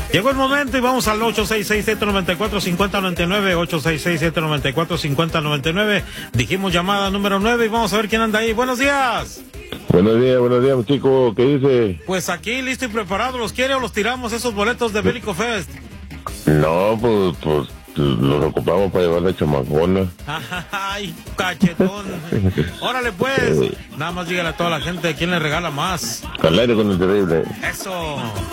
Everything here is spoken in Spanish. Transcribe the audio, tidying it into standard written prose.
Llegó el momento y vamos al 866-794-5099, 866-794-5099. Dijimos llamada número 9 y vamos a ver quién anda ahí. Buenos días. Buenos días, chico. ¿Qué dice? Pues aquí listo y preparado. ¿Los quiere o los tiramos esos boletos de Bélico Fest? No, pues los ocupamos para llevar la chamacona. Ay, cachetón. Órale pues. Nada más dígale a toda la gente quién le regala más. Al aire con el terrible. Eso.